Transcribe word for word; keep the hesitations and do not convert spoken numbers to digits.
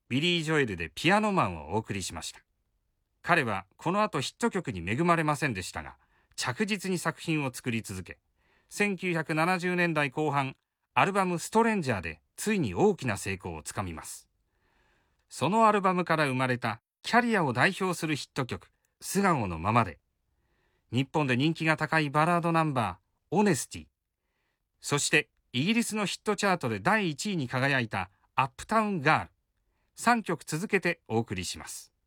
ビリー・ジョエルでピアノマンをお送りしました。彼はこの後ヒット曲に恵まれませんでしたが、着実に作品を作り続け、せんきゅうひゃくななじゅうねんだいこう半、アルバムストレンジャーでついに大きな成功をつかみます。そのアルバムから生まれたキャリアを代表するヒット曲、素顔のままで、日本で人気が高いバラードナンバー、オネスティ、そしてイギリスのヒットチャートでだいいちいに輝いたアップタウンガール、さんきょく続けてお送りします。